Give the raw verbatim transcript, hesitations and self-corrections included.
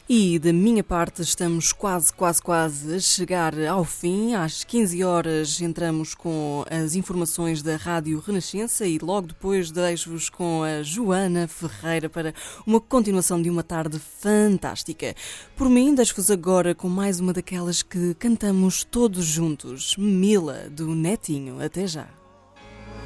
E da minha parte estamos quase, quase, quase a chegar ao fim. Às quinze horas entramos com as informações da Rádio Renascença e logo depois deixo-vos com a Joana Ferreira para uma continuação de uma tarde fantástica. Por mim, deixo-vos agora com mais uma daquelas que cantamos todos juntos, Mila, do Netinho. Até já!